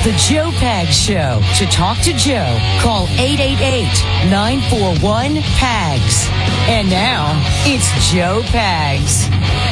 The Joe Pags Show. To talk to Joe, call 888-941-PAGS. And now, it's Joe Pags.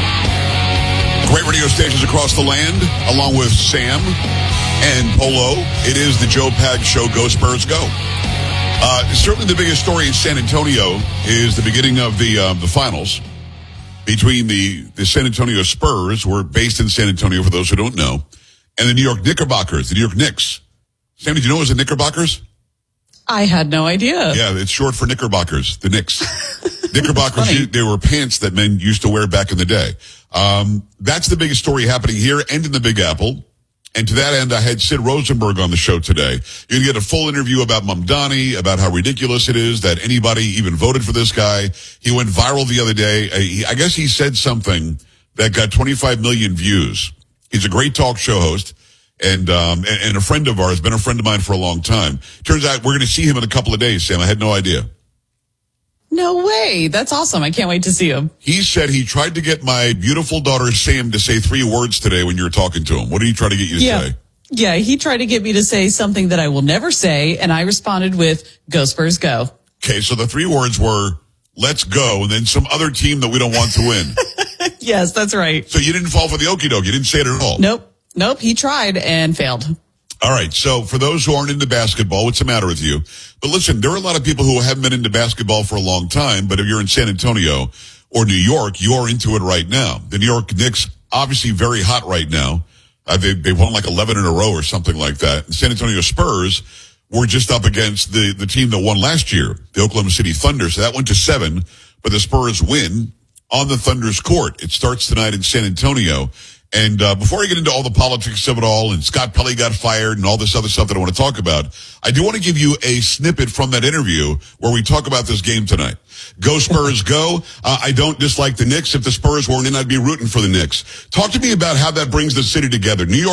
Great radio stations across the land, along with Sam and Polo. It is the Joe Pags Show. Go Spurs, go. Certainly the biggest story in San Antonio is the beginning of the finals between the San Antonio Spurs, who are based in San Antonio, for those who don't know, and the New York Knickerbockers, the New York Knicks. Sam, did you know it was the Knickerbockers? I had no idea. Yeah, it's short for Knickerbockers, the Knicks. Knickerbockers, they were pants that men used to wear back in the day. That's the biggest story happening here and in the Big Apple. And to that end, I had Sid Rosenberg on the show today. You're going to get a full interview about Mamdani, about how ridiculous it is that anybody even voted for this guy. He went viral the other day. I guess he said something that got 25 million views. He's a great talk show host and a friend of ours, been a friend of mine for a long time. Turns out we're going to see him in a couple of days, Sam. I had no idea. No way. That's awesome. I can't wait to see him. He said he tried to get my beautiful daughter, Sam, to say 3 words today when you were talking to him. What did he try to get you to say? Yeah, he tried to get me to say something that I will never say, and I responded with, "Go Spurs, go." Okay, so the 3 words were, "Let's go," and then some other team that we don't want to win. Yes, that's right. So you didn't fall for the okie doke. You didn't say it at all. Nope. He tried and failed. All right, so for those who aren't into basketball, what's the matter with you? But listen, there are a lot of people who haven't been into basketball for a long time, but if you're in San Antonio or New York, you are into it right now. The New York Knicks, obviously very hot right now. They won like 11 in a row or something like that. And San Antonio Spurs were just up against the team that won last year, the Oklahoma City Thunder. So that went to 7, but the Spurs win on the Thunder's court. It starts tonight in San Antonio. And before I get into all the politics of it all, and Scott Pelley got fired and all this other stuff that I want to talk about, I do want to give you a snippet from that interview where we talk about this game tonight. Go Spurs, go. I don't dislike the Knicks. If the Spurs weren't in, I'd be rooting for the Knicks. Talk to me about how that brings the city together. New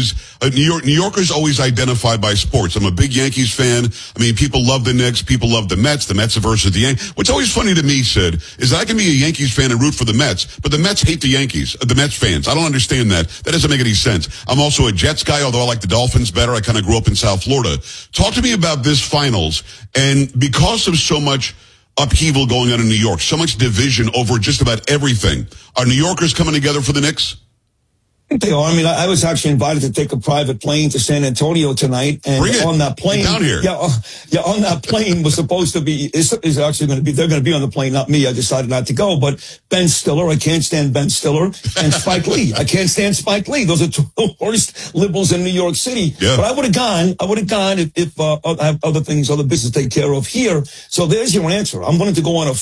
Yorkers always identified by sports. I'm a big Yankees fan. I mean, people love the Knicks. People love the Mets. The Mets versus the Yankees. What's always funny to me, Sid, is that I can be a Yankees fan and root for the Mets, but the Mets hate the Yankees, the Mets fans. I don't understand that. That doesn't make any sense. I'm also a Jets guy, although I like the Dolphins better. I kind of grew up in South Florida. Talk to me about this finals. And because of so much upheaval going on in New York, so much division over just about everything, are New Yorkers coming together for the Knicks? I think they are. I mean, I was actually invited to take a private plane to San Antonio tonight, and on that plane, down here. On that plane was supposed to be is actually going to be. They're going to be on the plane, not me. I decided not to go. But Ben Stiller, I can't stand Ben Stiller, and Spike Lee, I can't stand Spike Lee. Those are 2 worst liberals in New York City. Yeah. But I would have gone. if I have other things, other business to take care of here. So there's your answer. I'm willing to go on a